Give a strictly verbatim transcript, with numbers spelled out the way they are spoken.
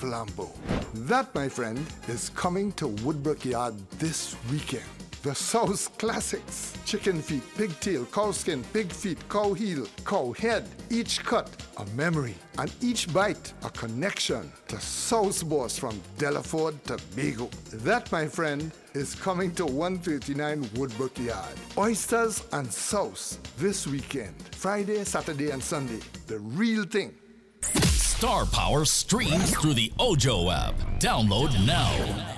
flambeau. That, my friend, is coming to Woodbrook Yard this weekend. The South Classics. Chicken feet, pigtail, cow skin, pig feet, cow heel, cow head. Each cut a memory, and each bite a connection to South Boss from Delaford to Bego. That, my friend, is coming to one thirty-nine Woodbrook Yard. Oysters and sauce this weekend. Friday, Saturday, and Sunday. The real thing. Star Power streams through the Ojo app. Download now.